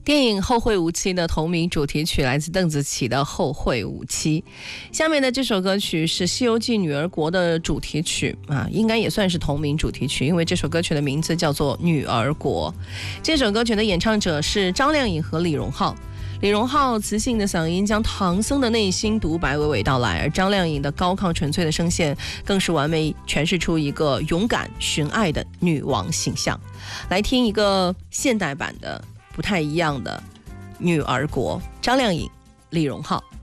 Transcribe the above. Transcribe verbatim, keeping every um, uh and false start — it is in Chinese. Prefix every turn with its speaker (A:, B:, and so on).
A: 电影《后会无期》的同名主题曲来自邓紫棋的《后会无期》。下面的这首歌曲是《西游记女儿国》的主题曲啊，应该也算是同名主题曲，因为这首歌曲的名字叫做《女儿国》。这首歌曲的演唱者是张靓颖和李荣浩。李荣浩磁性的嗓音将唐僧的内心独白娓娓道来，而张靓颖的高亢纯粹的声线更是完美诠释出一个勇敢寻爱的女王形象。来听一个现代版的不太一样的《女儿国》，张靓颖、李荣浩。